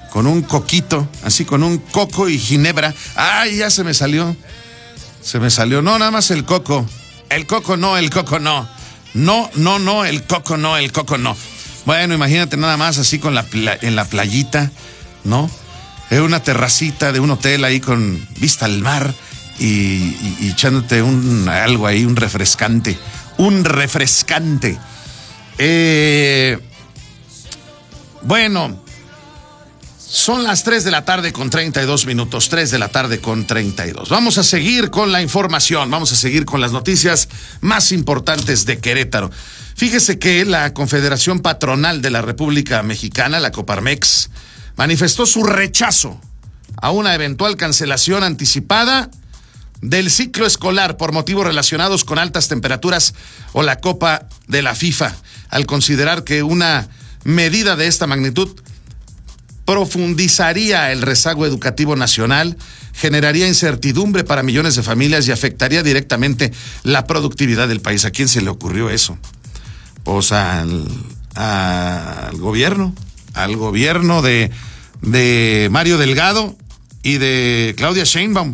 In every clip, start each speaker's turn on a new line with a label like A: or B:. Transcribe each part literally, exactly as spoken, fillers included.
A: con un coquito, así con un coco y ginebra. ¡Ay, ya se me salió! Se me salió. No, nada más el coco. El coco no, el coco no. No, no, no, el coco no, el coco no. Bueno, imagínate nada más así con la pla- en la playita, ¿no? En una terracita de un hotel ahí con vista al mar y, y, y echándote un algo ahí, un refrescante. Un refrescante. Eh, bueno, son las tres de la tarde con treinta y dos minutos, tres de la tarde con treinta y dos. Vamos a seguir con la información, vamos a seguir con las noticias más importantes de Querétaro. Fíjese que la Confederación Patronal de la República Mexicana, la Coparmex, manifestó su rechazo a una eventual cancelación anticipada del ciclo escolar por motivos relacionados con altas temperaturas o la Copa de la FIFA, al considerar que una medida de esta magnitud profundizaría el rezago educativo nacional, generaría incertidumbre para millones de familias y afectaría directamente la productividad del país. ¿A quién se le ocurrió eso? Pues al, al gobierno, al gobierno de, de Mario Delgado y de Claudia Sheinbaum.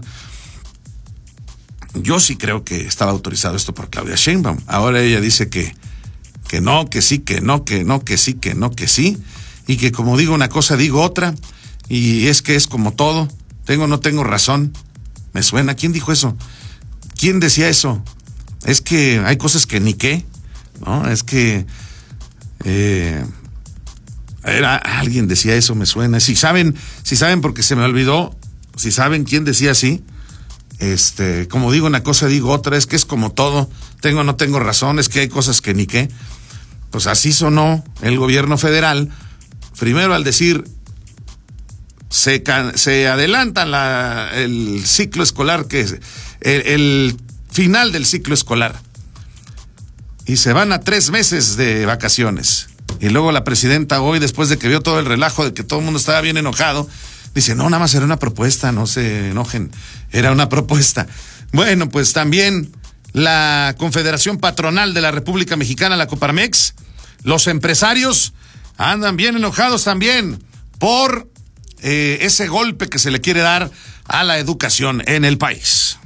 A: Yo sí creo que estaba autorizado esto por Claudia Sheinbaum. Ahora ella dice que, que no, que sí, que no, que no, que sí, que no, que sí. Y que como digo una cosa, digo otra. Y es que es como todo. Tengo o no tengo razón. Me suena. ¿Quién dijo eso? ¿Quién decía eso? Es que hay cosas que ni qué, ¿no? Es que eh, era alguien decía eso, me suena. Si saben, si saben porque se me olvidó, si saben quién decía así, este, como digo una cosa, digo otra, es que es como todo. Tengo o no tengo razón, es que hay cosas que ni qué. Pues así sonó el gobierno federal. Primero al decir, se, can, se adelanta la, el ciclo escolar, que es el, el final del ciclo escolar. Y se van a tres meses de vacaciones. Y luego la presidenta hoy, después de que vio todo el relajo de que todo el mundo estaba bien enojado, dice, no, nada más era una propuesta, no se enojen, era una propuesta. Bueno, pues también la Confederación Patronal de la República Mexicana, la Coparmex, los empresarios andan bien enojados también por eh, ese golpe que se le quiere dar a la educación en el país.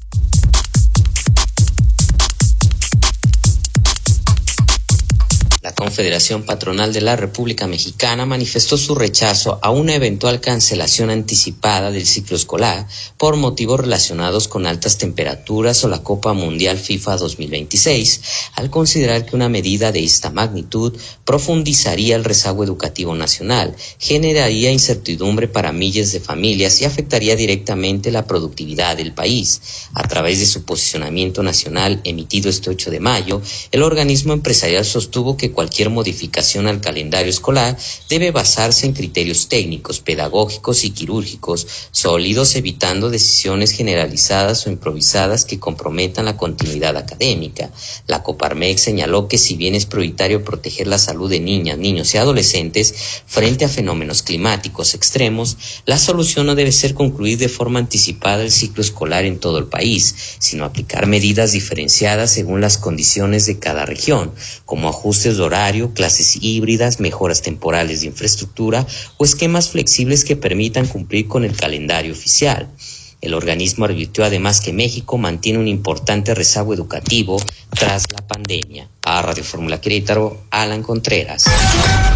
B: La Confederación Patronal de la República Mexicana manifestó su rechazo a una eventual cancelación anticipada del ciclo escolar por motivos relacionados con altas temperaturas o la Copa Mundial FIFA dos mil veintiséis, al considerar que una medida de esta magnitud profundizaría el rezago educativo nacional, generaría incertidumbre para miles de familias y afectaría directamente la productividad del país. A través de su posicionamiento nacional emitido este ocho de mayo, el organismo empresarial sostuvo que cualquier modificación al calendario escolar debe basarse en criterios técnicos, pedagógicos y quirúrgicos sólidos, evitando decisiones generalizadas o improvisadas que comprometan la continuidad académica. La Coparmex señaló que si bien es prioritario proteger la salud de niñas, niños y adolescentes frente a fenómenos climáticos extremos, la solución no debe ser concluir de forma anticipada el ciclo escolar en todo el país, sino aplicar medidas diferenciadas según las condiciones de cada región, como ajustes de horario, clases híbridas, mejoras temporales de infraestructura o esquemas flexibles que permitan cumplir con el calendario oficial. El organismo advirtió además que México mantiene un importante rezago educativo tras la pandemia. A Radio Fórmula Querétaro, Alan Contreras.